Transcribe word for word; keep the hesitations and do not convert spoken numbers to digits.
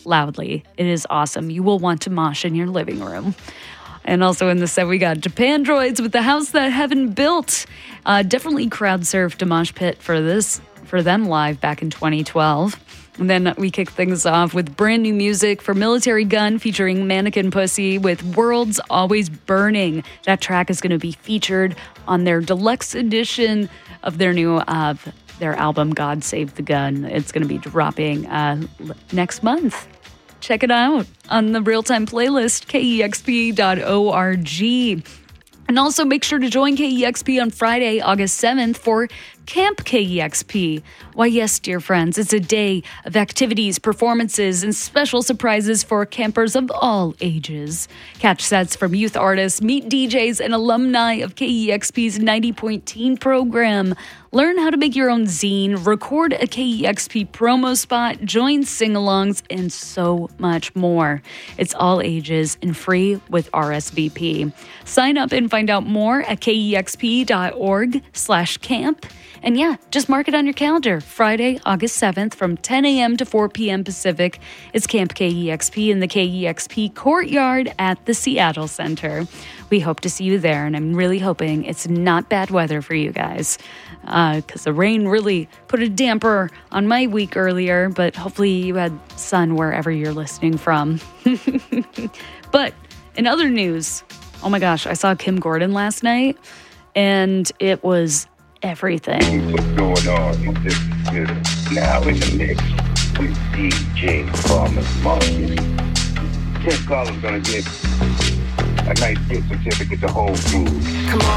loudly. It is awesome. You will want to mosh in your living room. And also in the set, we got Japandroids with The House That Heaven Built. Uh, definitely crowd surfed a mosh pit for this, for them live back in twenty twelve. And then we kick things off with brand new music for Military Gun featuring Mannequin Pussy with World's Always Burning. That track is going to be featured on their deluxe edition of their new uh, their album God Save the Gun. It's going to be dropping uh, next month. Check it out on the real-time playlist, K E X P dot org. And also make sure to join K E X P on Friday, August seventh for Camp K E X P. Why, yes, dear friends, it's a day of activities, performances, and special surprises for campers of all ages. Catch sets from youth artists, meet D Js, and alumni of K E X P's ninety point teen program. Learn how to make your own zine, record a K E X P promo spot, join sing-alongs, and so much more. It's all ages and free with R S V P. Sign up and find out more at K E X P dot org slash camp. And yeah, just mark it on your calendar. Friday, August seventh from ten a.m. to four p.m. Pacific. It's Camp K E X P in the K E X P courtyard at the Seattle Center. We hope to see you there, and I'm really hoping it's not bad weather for you guys, because uh, the rain really put a damper on my week earlier, but hopefully you had sun wherever you're listening from. But in other news, oh my gosh, I saw Kim Gordon last night, and it was everything. What's going on? This is now in the mix with D J Performance Market. Ken Collins gonna get a nice gift certificate to Whole Foods. Come on.